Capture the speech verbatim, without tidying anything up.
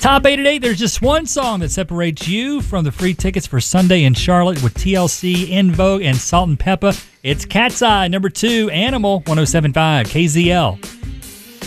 Top eight at eight, there's just one song that separates you from the free tickets for Sunday in Charlotte with T L C, En Vogue, and Salt and Peppa. It's Cat's Eye, number two, Animal, one oh seven point five K Z L.